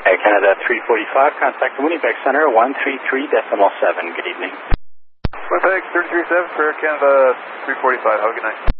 Air Canada 345, contact the Winnipeg Center 133.7. Good evening. Winnipeg 337 for Air Canada 345. Have a good night.